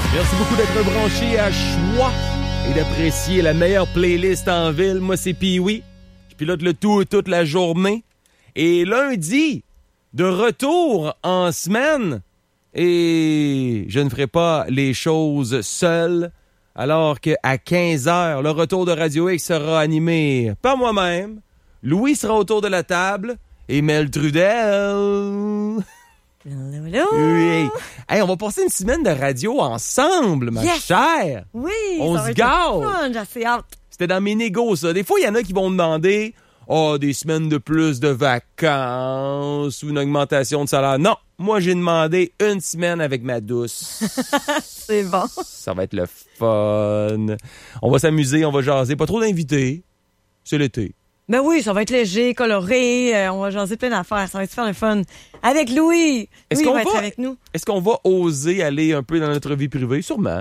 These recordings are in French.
Merci beaucoup d'être branché à Choix et d'apprécier la meilleure playlist en ville. Moi, c'est Pee-Wee. Je pilote le tout toute la journée. Et lundi, de retour en semaine. Et je ne ferai pas les choses seul. Alors qu'à 15h, le retour de Radio X sera animé par moi-même. Louis sera autour de la table. Et Mel Trudel. Hello. Oui. Hey, on va passer une semaine de radio ensemble, ma chère. Oui, on ça va se être gâte. fun, j'ai assez hâte. C'était dans mes négos, ça. Des fois, il y en a qui vont demander des semaines de plus de vacances ou une augmentation de salaire. Non, moi, j'ai demandé une semaine avec ma douce. C'est bon. Ça va être le fun. On va s'amuser, on va jaser. Pas trop d'invités. C'est l'été. Ben oui, ça va être léger, coloré. On va jaser plein d'affaires. Ça va être super le fun. Avec Louis. Est-ce Louis qu'on va être avec nous. Est-ce qu'on va oser aller un peu dans notre vie privée? Sûrement.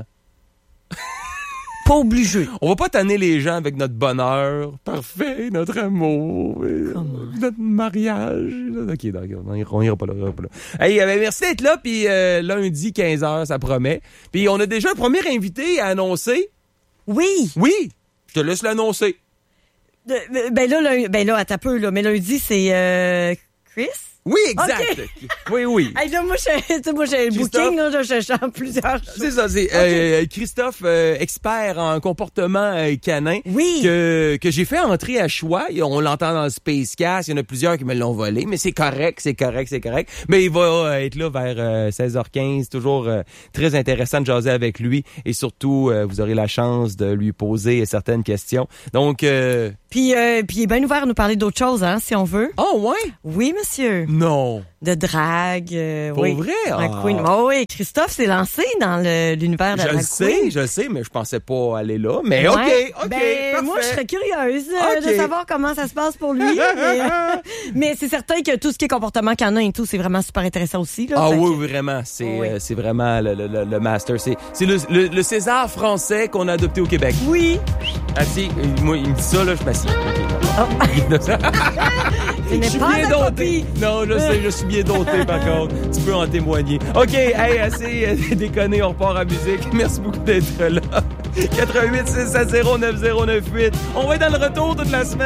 Pas obligé. On va pas tanner les gens avec notre bonheur parfait, notre amour, notre mariage. OK, d'accord, on ira pas là. Hey, merci d'être là, puis lundi, 15h, ça promet. Puis on a déjà un premier invité à annoncer. Oui. Oui, je te laisse l'annoncer. Ben là, attends un peu, là. Mais lundi, c'est Chris? Oui, exact. Okay. Oui. Hey, là, moi, j'ai le booking, là, je chante plusieurs choses. C'est ça, c'est Christophe, expert en comportement canin, oui. que j'ai fait entrer à Choix. On l'entend dans le Spacecast, il y en a plusieurs qui me l'ont volé, mais c'est correct. Mais il va être là vers 16h15, toujours très intéressant de jaser avec lui, et surtout, vous aurez la chance de lui poser certaines questions. Donc... Puis il est bien ouvert à nous parler d'autres choses, hein, si on veut. Oh, ouais? Oui, monsieur. Non. De drague. Pour oui. vrai? Queen. Oh, oui, Christophe s'est lancé dans l'univers de la drag queen. Je le sais, mais je pensais pas aller là. Mais ouais. OK, ben, moi, je serais curieuse de savoir comment ça se passe pour lui. mais c'est certain que tout ce qui est comportement canin et tout, c'est vraiment super intéressant aussi. Là, ah oui, vraiment. C'est vraiment le master. C'est le César français qu'on a adopté au Québec. Oui. Assis, moi, il me dit ça, là, je m'assieds. Je n'ai pas de copie. Non, je suis bien doté, par contre. Tu peux en témoigner. OK, hey, assez déconné, on repart à musique. Merci beaucoup d'être là. 88 670 9098. On va être dans le retour toute la semaine.